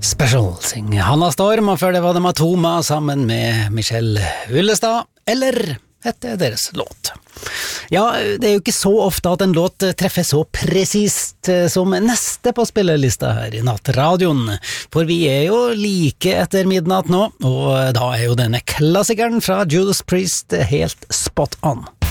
Special synger Hanna Storm, og før det var det Matoma sammen med Michelle Ullestad, eller heter deres låt. Ja, det er jo ikke så ofte at en låt treffer så presist som neste på spillelista her i Nattradioen, for vi er jo like etter midnatt nå, og da er jo denne klassikeren fra Judas Priest helt spot on.